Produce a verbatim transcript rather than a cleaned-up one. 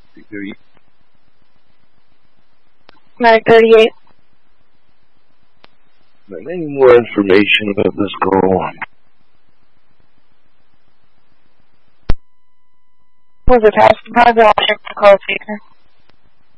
nine thirty-eight. Any more information about this call? Was it past the I'll check the call taker.